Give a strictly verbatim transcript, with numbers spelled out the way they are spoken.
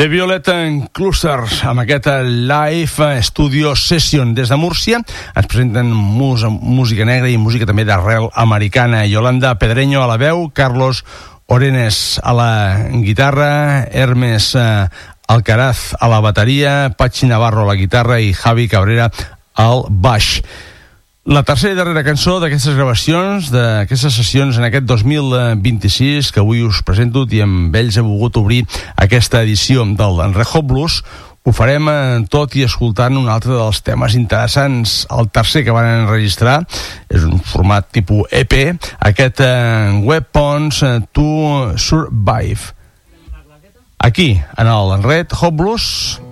The Violet Clusters, amb aquest Live Studio Session des de Múrcia. Ens presenten mus- música negra i música també d'arrel americana. Yolanda Pedreño a la veu, Carlos Orenes a la guitarra, Hermes eh, Alcaraz a la bateria, Pachi Navarro a la guitarra i Javi Cabrera al baix. La tercera i darrera cançó d'aquestes gravacions, d'aquestes sessions en aquest dos mil vint-i-sis, que avui us presento, i amb ells he volgut obrir aquesta edició del Red Blues. Ho farem tot i escoltant un altre dels temes interessants, el tercer que van enregistrar, és un format tipus E P, aquest uh, Weapons to Survive. Aquí, en el Red Hot Blues,